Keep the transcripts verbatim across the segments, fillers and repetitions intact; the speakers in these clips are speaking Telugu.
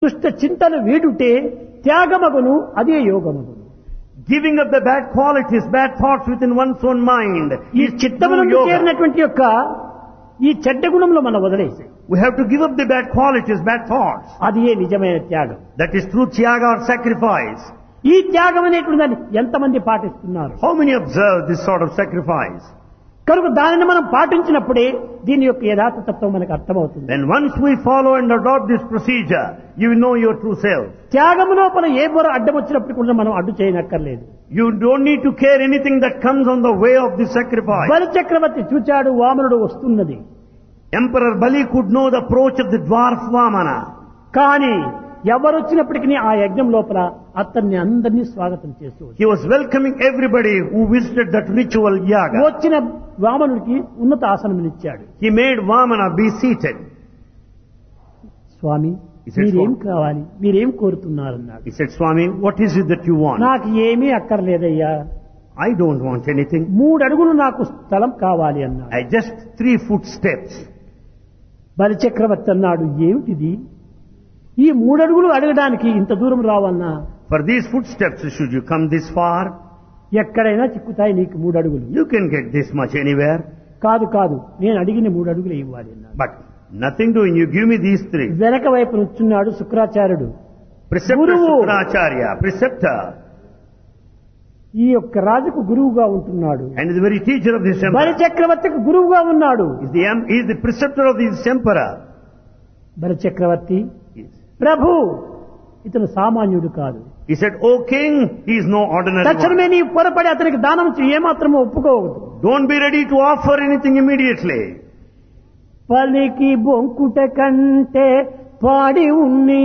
దుష్ట చింతన వీడుటే త్యాగమగును అదే యోగమగును. Giving up the bad qualities, bad thoughts within one's own mind ఈ is చిత్తమునందు true yoga. చేరినటువంటి యొక్క ఈ చెడ్డ గుణంలో మనం వదిలేసి We have to give up the bad qualities, bad thoughts. అది ఏ నిజమైన త్యాగం. That is true tyaga or sacrifice. ఈ త్యాగం అనేటువంటి దాన్ని ఎంతమంది పాటిస్తున్నారు? How many observe this sort of sacrifice? కనుక దానిని మనం పాటించినప్పుడే దీని యొక్క యథార్థ తత్వం మనకు అర్థమవుతుంది. Then once we follow and adopt this procedure, you will know your true self. త్యాగము లోపల ఏ బొర అడ్డం వచ్చినప్పుడు కూడా మనం అడ్డు చేయనక్కర్లేదు. You don't need to care anything that comes on the way of this sacrifice. బలి చక్రవర్తి చూచాడు, వామనుడు వస్తున్నది. Emperor Bali could know the approach of the dwarf Vamana. కానీ ఎవరు వచ్చినప్పటికీ ఆ యజ్ఞం లోపల అతన్ని అందరినీ స్వాగతం చేస్తూ He was welcoming everybody who visited that ritual yaga. వచ్చిన వామనుడికి ఉన్నత ఆసనమునిచ్చాడు. He made Vamana be seated. Swamy He said, మీరేం "Swami." కావాలి, మీరేం కోరుతున్నారన్నాడు. He said, Swami, what is it that you want? నాకు ఏమీ అక్కర్లేదయ్యా, I don't want anything. మూడు అడుగులు నాకు స్థలం కావాలి అన్నాడు. I just three foot steps. బలి చక్రవర్తి అన్నాడు, ఏమిటిది? ఈ మూడు అడుగులు అడగడానికి ఇంత దూరం రావన్నా? For these footsteps, should you come this far? ఎక్కడైనా చిక్కుతాయి నీకు మూడు అడుగులు. You can get this much anywhere. కాదు కాదు, నేను అడిగిన మూడు అడుగులు ఇవ్వాలి అన్నాడు. But nothing doing, you give me these three. వెనక వైపు నుంచున్నాడు శుక్రాచార్యుడు. Preceptor Guru. Sukracharya, preceptor, ఈ యొక్క రాజుకు గురువుగా ఉంటున్నాడు. and is the very teacher of this బలి emperor. చక్రవర్తికి గురువుగా ఉన్నాడు. Is the, em- is the preceptor of this emperor. బలి చక్రవర్తి, Yes. ప్రభు ఇతను సామాన్యుడు కాదు. He said, O king, he is no ordinary తక్షణమే one. నీ పొరపడి అతనికి దానం చేయి, ఏమాత్రమో ఒప్పుకోవద్దు. Don't be ready to offer anything immediately. పలికి బొంకుట కంటే పాడి ఉన్నే.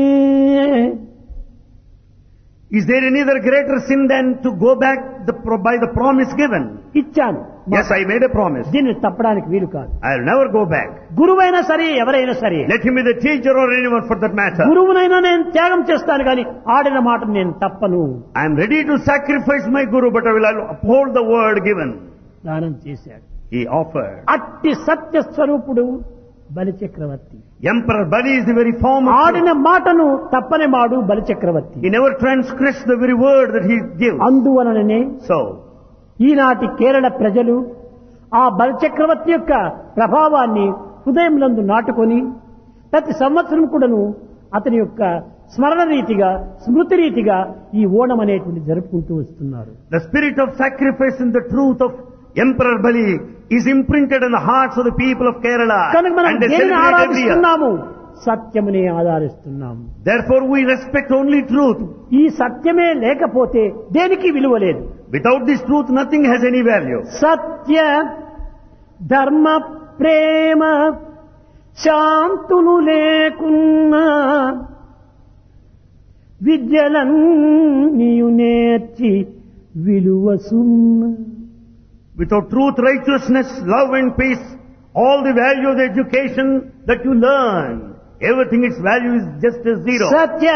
Is there any other greater sin than to go back the, pro- by the promise given? ఇచ్చాను, Yes, I made a promise. దీన్ని తప్పడానికి వీలు కాదు. I'll never go back. గురువైనా సరే ఎవరైనా సరే, Let him be the teacher or anyone for that matter. గురువునైనా నేను త్యాగం చేస్తాను కానీ ఆడిన మాట నేను తప్పను. I am ready to sacrifice my guru, but I will uphold the word given. దానం చేశాడు. He offered. అట్టి సత్య స్వరూపుడు బలి చక్రవర్తి. Emperor Bali is the very form of ఆడిన మాటను తప్పని మాడు బలి చక్రవర్తి. He never transgressed the very word that he gives. అందువలననే So, ఈనాటి కేరళ ప్రజలు ఆ బలి చక్రవర్తి యొక్క ప్రభావాన్ని హృదయంలందు నాటుకొని ప్రతి సంవత్సరం కూడాను అతని యొక్క స్మరణ రీతిగా, స్మృతి రీతిగా ఈ ఓణం అనేటువంటి జరుపుకుంటూ వస్తున్నారు. the spirit of sacrifice and the truth of Emperor Bali is imprinted in the hearts of the people of Kerala. కనుక మనం And they దేనిని celebrate every year. ఆరాధిస్తున్నాము? సత్యమునే ఆధారిస్తున్నాము. Therefore, we respect only truth. ఈ సత్యమే లేకపోతే దేనికి విలువ లేదు. Without this truth, nothing has any value. సత్య ధర్మ ప్రేమ శాంతులు లేకున్నా విద్యలన్నీయు నేర్చి విలువ సున్న. Without truth, righteousness, love and peace, all the value of the education that you learn, everything its value is just as zero. Satya